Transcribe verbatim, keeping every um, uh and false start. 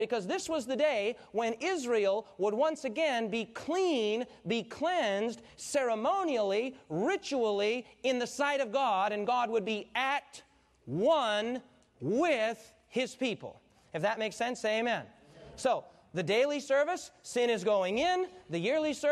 Because this was the day when Israel would once again be clean, be cleansed, ceremonially, ritually, in the sight of God, and God would be at one with His people. If that makes sense, say amen. So, the daily service, sin is going in. The yearly service,